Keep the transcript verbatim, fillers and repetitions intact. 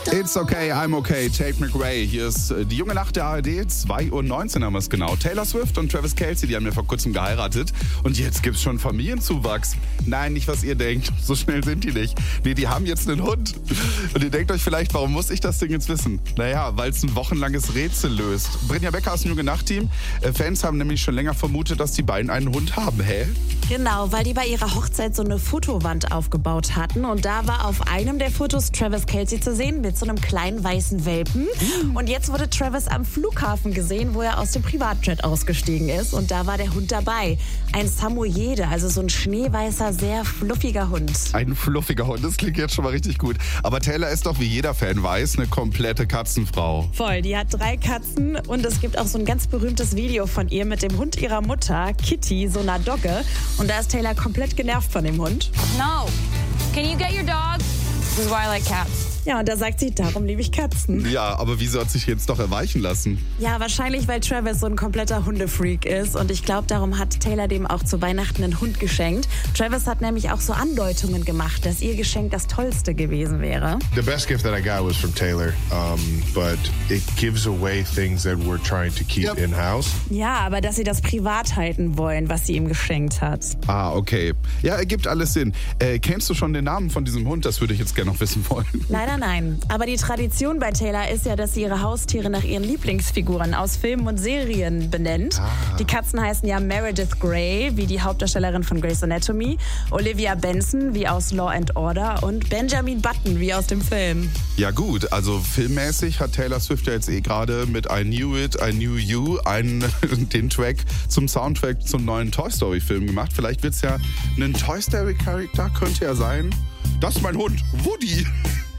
It's okay, I'm okay. Tate McRae. Hier ist die junge Nacht der A R D. zwei Uhr neunzehn haben wir es genau. Taylor Swift und Travis Kelce, die haben ja vor kurzem geheiratet. Und jetzt gibt's schon Familienzuwachs. Nein, nicht was ihr denkt. So schnell sind die nicht. Nee, die haben jetzt einen Hund. Und ihr denkt euch vielleicht, warum muss ich das Ding jetzt wissen? Naja, weil es ein wochenlanges Rätsel löst. Brinja Becker aus dem junge Nacht-Team. Fans haben nämlich schon länger vermutet, dass die beiden einen Hund haben. Hä? Genau, weil die bei ihrer Hochzeit so eine Fotowand aufgebaut hatten. Und da war auf einem der Fotos Travis Kelce zu sehen mit so einem kleinen weißen Welpen. Und jetzt wurde Travis am Flughafen gesehen, wo er aus dem Privatjet ausgestiegen ist. Und da war der Hund dabei. Ein Samoyede, also so ein schneeweißer, sehr fluffiger Hund. Ein fluffiger Hund, das klingt jetzt schon mal richtig gut. Aber Taylor ist doch, wie jeder Fan weiß, eine komplette Katzenfrau. Voll, die hat drei Katzen und es gibt auch so ein ganz berühmtes Video von ihr mit dem Hund ihrer Mutter, Kitty, so einer Dogge. Und da ist Taylor komplett genervt von dem Hund. No. Can you get your dog? This is why I like cats. Ja, und da sagt sie, darum liebe ich Katzen. Ja, aber wieso hat sich jetzt doch erweichen lassen? Ja, wahrscheinlich, weil Travis so ein kompletter Hundefreak ist. Und ich glaube, darum hat Taylor dem auch zu Weihnachten einen Hund geschenkt. Travis hat nämlich auch so Andeutungen gemacht, dass ihr Geschenk das Tollste gewesen wäre. The best gift that I got was from Taylor, um, but it gives away things that we're trying to keep yep. in-house. Ja, aber dass sie das privat halten wollen, was sie ihm geschenkt hat. Ah, okay. Ja, ergibt alles Sinn. Äh, kennst du schon den Namen von diesem Hund? Das würde ich jetzt gerne noch wissen wollen. Leider nein. Aber die Tradition bei Taylor ist ja, dass sie ihre Haustiere nach ihren Lieblingsfiguren aus Filmen und Serien benennt. Ah. Die Katzen heißen ja Meredith Grey, wie die Hauptdarstellerin von Grey's Anatomy, Olivia Benson, wie aus Law and Order und Benjamin Button, wie aus dem Film. Ja gut, also filmmäßig hat Taylor Swift ja jetzt eh gerade mit I Knew It, I Knew You einen, den Track zum Soundtrack zum neuen Toy Story Film gemacht. Vielleicht wird es ja ein Toy Story Charakter, könnte ja sein. Das ist mein Hund, Woody.